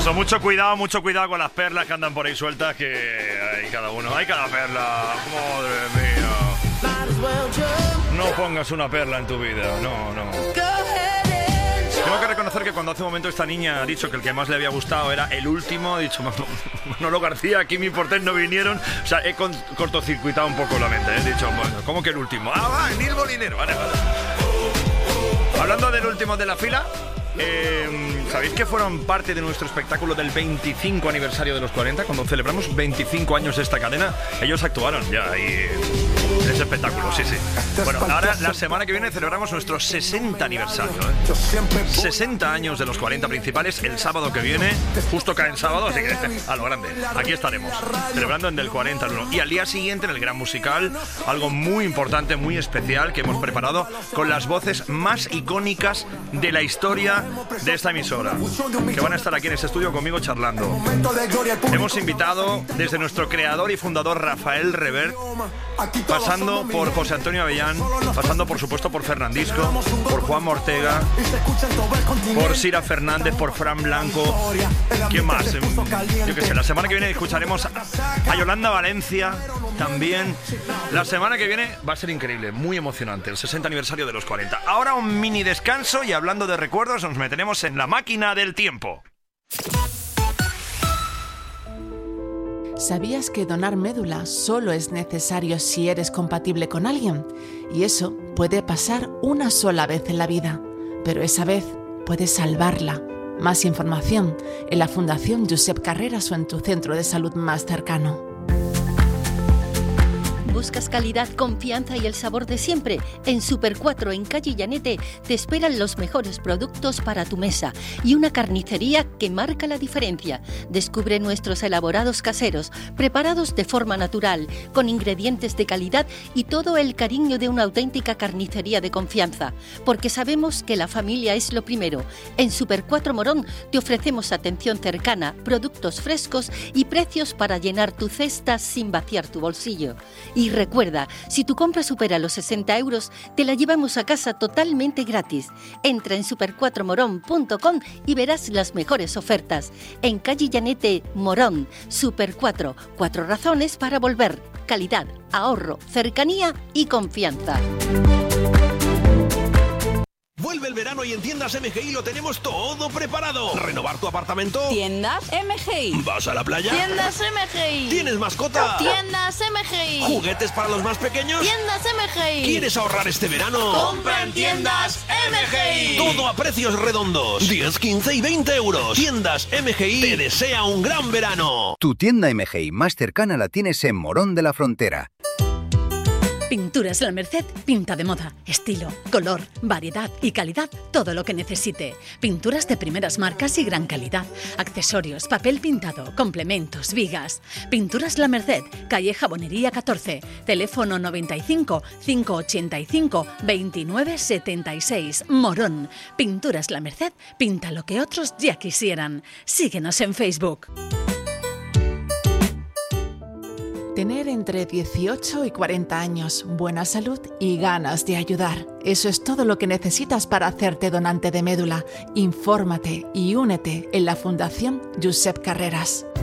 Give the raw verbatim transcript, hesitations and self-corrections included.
eso, mucho cuidado, mucho cuidado con las perlas que andan por ahí sueltas, que hay cada uno, hay cada perla. Madre mía. No pongas una perla en tu vida, no, no. Tengo que reconocer que cuando hace un momento esta niña ha dicho que el que más le había gustado era el último, ha dicho Manolo García, Kimi Portet no vinieron, o sea, he cortocircuitado un poco la mente, ¿eh? He dicho, bueno, ¿cómo que el último? Ah, va, Nil Molinero, vale, vale. Hablando del último de la fila, eh, ¿sabéis que fueron parte de nuestro espectáculo del veinticinco aniversario de los cuarenta? Cuando celebramos veinticinco años de esta cadena, ellos actuaron ya y... es espectáculo, sí, sí. Bueno, ahora la semana que viene celebramos nuestro sesenta aniversario, ¿eh? sesenta años de los cuarenta principales, el sábado que viene, justo cae en sábado, así que a lo grande. Aquí estaremos, celebrando en del cuarenta al uno. Y al día siguiente, en el gran musical, algo muy importante, muy especial que hemos preparado con las voces más icónicas de la historia de esta emisora, que van a estar aquí en este estudio conmigo charlando. Hemos invitado desde nuestro creador y fundador Rafael Revert, pasando por José Antonio Avellán, pasando por supuesto por Fernandisco, por Juan Ortega, por Sira Fernández, por Fran Blanco. ¿Quién más? Yo qué sé, la semana que viene escucharemos a Yolanda Valencia también. La semana que viene va a ser increíble, muy emocionante, el sesenta aniversario de los cuarenta. Ahora un mini descanso y hablando de recuerdos nos metemos en la máquina del tiempo. ¿Sabías que donar médula solo es necesario si eres compatible con alguien? Y eso puede pasar una sola vez en la vida, pero esa vez puedes salvarla. Más información en la Fundación Josep Carreras o en tu centro de salud más cercano. ¿Buscas calidad, confianza y el sabor de siempre? En Super cuatro, en calle Llanete, te esperan los mejores productos para tu mesa y una carnicería que marca la diferencia. Descubre nuestros elaborados caseros, preparados de forma natural, con ingredientes de calidad y todo el cariño de una auténtica carnicería de confianza, porque sabemos que la familia es lo primero. En Super cuatro Morón te ofrecemos atención cercana, productos frescos y precios para llenar tu cesta sin vaciar tu bolsillo. Y recuerda, si tu compra supera los sesenta euros, te la llevamos a casa totalmente gratis. Entra en super cuatro morón punto com y verás las mejores ofertas. En calle Llanete, Morón, Super cuatro. Cuatro razones para volver. Calidad, ahorro, cercanía y confianza. Vuelve el verano y en Tiendas M G I lo tenemos todo preparado. ¿Renovar tu apartamento? Tiendas M G I. ¿Vas a la playa? Tiendas M G I. ¿Tienes mascota? Tiendas M G I. ¿Juguetes para los más pequeños? Tiendas M G I. ¿Quieres ahorrar este verano? ¡Compra en Tiendas M G I! Todo a precios redondos. diez, quince y veinte euros. Tiendas M G I te desea un gran verano. Tu tienda M G I más cercana la tienes en Morón de la Frontera. Pinturas La Merced pinta de moda, estilo, color, variedad y calidad, todo lo que necesite. Pinturas de primeras marcas y gran calidad. Accesorios, papel pintado, complementos, vigas. Pinturas La Merced, calle Jabonería catorce, teléfono noventa y cinco, cinco ochenta y cinco, veintinueve setenta y seis, Morón. Pinturas La Merced, pinta lo que otros ya quisieran. Síguenos en Facebook. Tener entre dieciocho y cuarenta años, buena salud y ganas de ayudar. Eso es todo lo que necesitas para hacerte donante de médula. Infórmate y únete en la Fundación Josep Carreras.